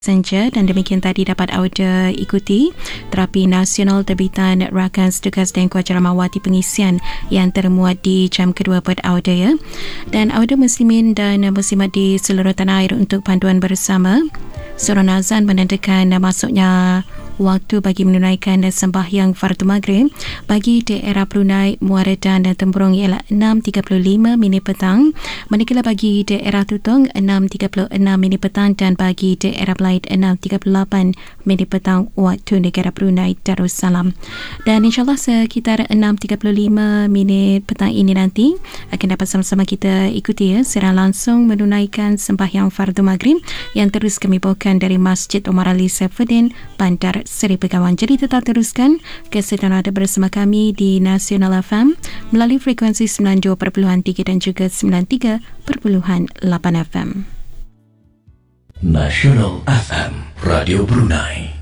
Senja dan demikian tadi dapat audio ikuti terapi nasional terbitan Rakan Setugas dan Kuaci Ramawati pengisian yang termuat di jam kedua pada audio ya. Dan audio muslimin dan muslimat di seluruh tanah air untuk panduan bersama. Surah azan menandakan masuknya waktu bagi menunaikan sembahyang fardu maghrib bagi daerah Brunei, Muara dan Temburong ialah 6.35 minit petang, manakala bagi daerah Tutong 6.36 minit petang dan bagi daerah Belait 6.38 minit petang waktu negara Brunei Darussalam. Dan insyaAllah sekitar 6.35 minit petang ini nanti akan dapat sama-sama kita ikuti ya, secara langsung menunaikan sembahyang fardu maghrib yang terus kami bawakan dari Masjid Omar Ali Saifuddin, Bandar Seri Begawan. Jadi tetap teruskan kesediaan ada bersama kami di Nasional FM melalui frekuensi 92.3 dan juga 93.8 FM. Nasional FM, Radio Brunei.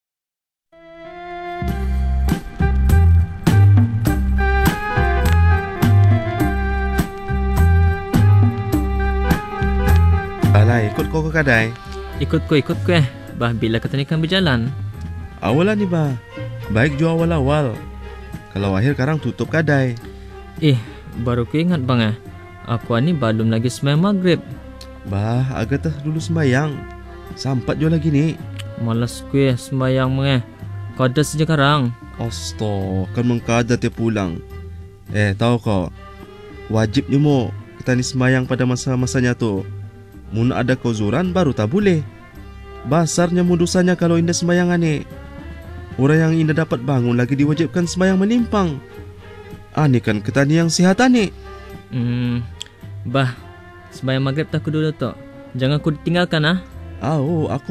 Alai, ikut kau ke kedai? Ikut ku. Bah, bila kata ni kan berjalan? Awalan ni bah. Baik jual awal-awal. Kalau akhir karang tutup kedai. Baru ku ingat bang aku ni belum lagi sembahyang maghrib. Bah, agak tah dulu sembayang. Sampat jual lagi ni. Malas ku sembahyang Kada saja karang. Astaga, kan mengkada dia pulang. Tahu kau? Wajibnya mo kita ni sembayang pada masa-masanya tu. Mun ada kauzuran baru tak boleh. Basarnya mudusanya kalau indah sembayangan ni. Orang yang indah dapat bangun lagi diwajibkan sembayang melimpang. Ni kan ketani yang sihat ni. Bah, sembahyang maghrib tak ku dulu tu. Jangan ku ditinggalkan aku